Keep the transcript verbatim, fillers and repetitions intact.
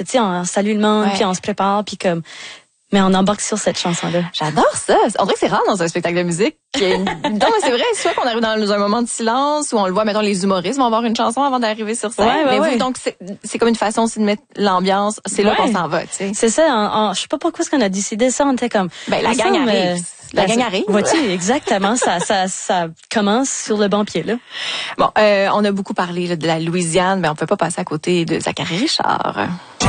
tu sais, on salue le monde, Ouais. puis on se prépare, puis comme... Mais on embarque sur cette chanson-là. J'adore ça. On dirait que c'est rare dans un spectacle de musique. Qu'il y ait une... Non, mais c'est vrai, soit qu'on arrive dans un moment de silence où on le voit, mettons, les humoristes vont avoir une chanson avant d'arriver sur scène. Ouais, ouais, mais ouais. vous, donc, c'est, c'est comme une façon aussi de mettre l'ambiance. C'est là Ouais. qu'on s'en va, tu sais. C'est ça, on, on, je sais pas pourquoi est-ce qu'on a décidé ça, on était comme... Ben, la il gang semble, arrive. euh, La ben, gang arrive. Vois-tu, exactement, ça, ça, ça commence sur le bon pied, là. Bon, euh, on a beaucoup parlé là, de la Louisiane, mais on peut pas passer à côté de Zachary Richard.